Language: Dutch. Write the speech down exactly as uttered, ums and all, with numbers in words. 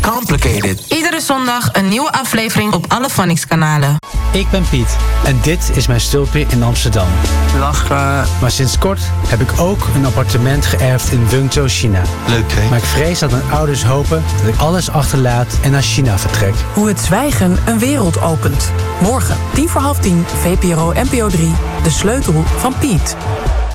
Complicated. Iedere zondag een nieuwe aflevering op alle Phonics-kanalen. Ik ben Piet en dit is mijn stulpje in Amsterdam. Lachen. Maar sinds kort heb ik ook een appartement geërfd in Wenzhou, China. Leuk, hè? Maar ik vrees dat mijn ouders hopen dat ik alles achterlaat en naar China vertrek. Hoe het zwijgen een wereld opent. Morgen, tien voor half tien, V P R O N P O drie, De Sleutel van Piet.